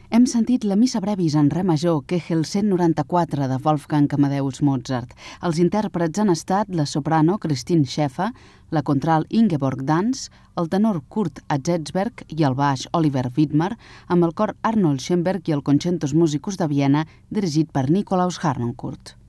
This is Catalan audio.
Hem sentit la Missa Brevis en re major, Kegel 194 de Wolfgang Amadeus Mozart. Els intèrprets han estat la soprano Christine Schäfer, la contralt Ingeborg Danz, el tenor Kurt Atzetsberg i el baix Oliver Widmer, amb el cor Arnold Schoenberg i el Concertos Musicus de Viena, dirigit per Nikolaus Harnoncourt.